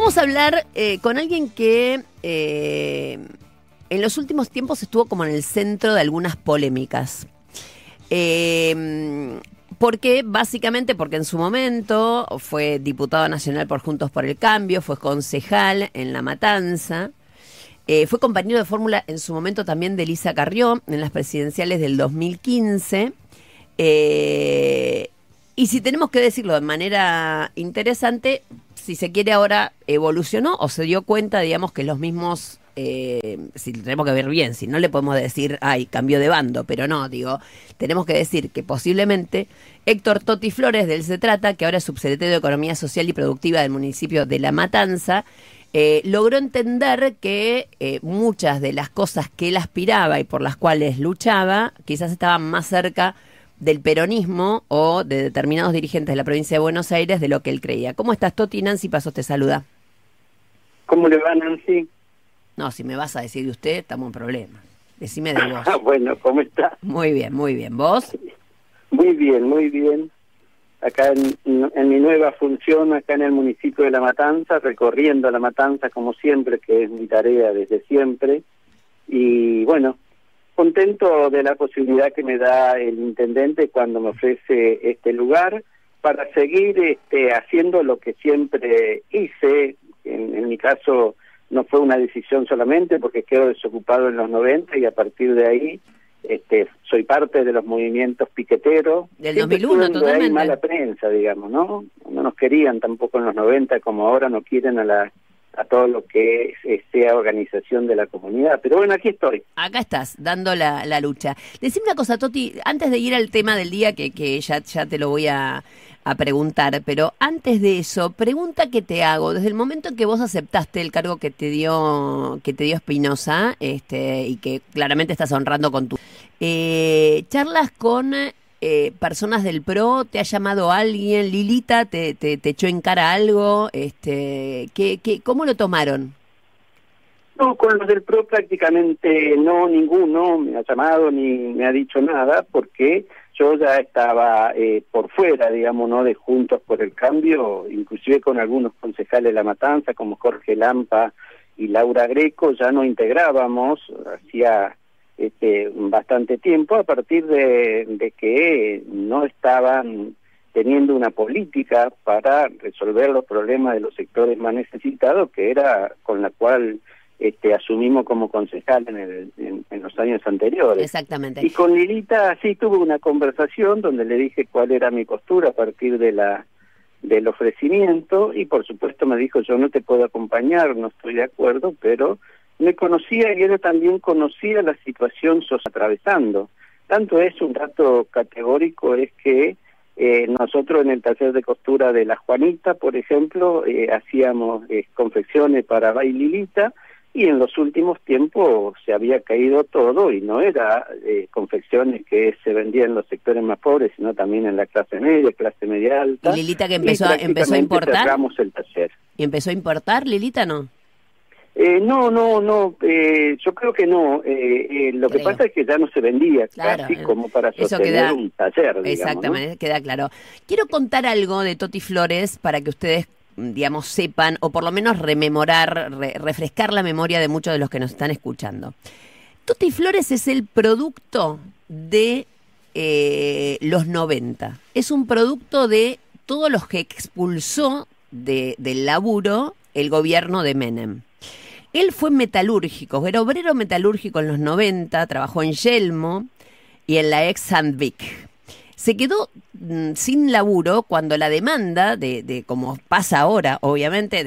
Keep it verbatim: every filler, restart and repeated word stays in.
Vamos a hablar eh, con alguien que eh, en los últimos tiempos estuvo como en el centro de algunas polémicas. Eh, porque básicamente porque en su momento fue diputado nacional por Juntos por el Cambio, fue concejal en La Matanza, eh, fue compañero de fórmula en su momento también de Elisa Carrió en las presidenciales del dos mil quince. Eh, y si tenemos que decirlo de manera interesante, si se quiere ahora evolucionó o se dio cuenta, digamos, que los mismos, eh, si lo tenemos que ver bien, si no le podemos decir, ay, cambió de bando, pero no, digo, tenemos que decir que posiblemente Héctor Toti Flores, de él se trata, que ahora es subsecretario de Economía Social y Productiva del municipio de La Matanza, eh, logró entender que eh, muchas de las cosas que él aspiraba y por las cuales luchaba, quizás estaban más cerca del peronismo o de determinados dirigentes de la provincia de Buenos Aires de lo que él creía. ¿Cómo estás, Toti? Nancy Pasos te saluda. ¿Cómo le va, Nancy? No, si me vas a decir de usted, estamos en problemas. Decime de vos. Ah, bueno, ¿cómo está? Muy bien, muy bien. ¿Vos? Muy bien, muy bien. Acá en, en mi nueva función, acá en el municipio de La Matanza, recorriendo La Matanza como siempre, que es mi tarea desde siempre. Y bueno, contento de la posibilidad que me da el intendente cuando me ofrece este lugar para seguir este, haciendo lo que siempre hice. En, en mi caso no fue una decisión solamente porque quedo desocupado en los noventa y a partir de ahí este, soy parte de los movimientos piqueteros. Del dos mil uno, totalmente. Hay mala prensa, digamos, ¿no? No nos querían tampoco en los noventa como ahora no quieren a la a todo lo que es, sea organización de la comunidad. Pero bueno, aquí estoy. Acá estás, dando la, la lucha. Decime una cosa, Toti, antes de ir al tema del día, que, que ya, ya te lo voy a, a preguntar, pero antes de eso, pregunta que te hago. Desde el momento en que vos aceptaste el cargo que te dio que te dio Espinosa, este, y que claramente estás honrando con tu... Eh, charlas con... Eh, personas del P R O, ¿te ha llamado alguien? Lilita, ¿te, te, te echó en cara algo? Este, ¿qué, qué, ¿Cómo lo tomaron? No, con los del P R O prácticamente no, ninguno me ha llamado ni me ha dicho nada, porque yo ya estaba eh, por fuera, digamos, ¿no?, de Juntos por el Cambio, inclusive con algunos concejales de La Matanza, como Jorge Lampa y Laura Greco, ya no integrábamos, hacía... Este, bastante tiempo, a partir de, de que no estaban teniendo una política para resolver los problemas de los sectores más necesitados, que era con la cual este, asumimos como concejal en, el, en, en los años anteriores. Exactamente. Y con Lilita sí tuve una conversación donde le dije cuál era mi postura a partir de la del ofrecimiento, y por supuesto me dijo, yo no te puedo acompañar, no estoy de acuerdo, pero me conocía y él también conocía la situación sos atravesando. Tanto es un dato categórico, es que eh, nosotros en el taller de costura de La Juanita, por ejemplo, eh, hacíamos eh, confecciones para Baililita, y en los últimos tiempos se había caído todo, y no era eh, confecciones que se vendían en los sectores más pobres, sino también en la clase media, clase media alta. ¿Y Lilita que empezó, a, empezó a importar? Cerramos el taller. ¿Y empezó a importar, Lilita, no? Eh, no, no, no, eh, yo creo que no. Eh, eh, lo creo. que pasa es que ya no se vendía, claro, casi como para sostener queda, un taller, digamos, exactamente, ¿no? Queda claro. Quiero contar algo de Toti Flores para que ustedes, digamos, sepan, o por lo menos rememorar, re, refrescar la memoria de muchos de los que nos están escuchando. Toti Flores es el producto de eh, los noventa. Es un producto de todos los que expulsó de, del laburo el gobierno de Menem. Él fue metalúrgico, era obrero metalúrgico en los noventa, trabajó en Yelmo y en la ex Sandvik. Se quedó mmm, sin laburo cuando la demanda, de, de como pasa ahora, obviamente,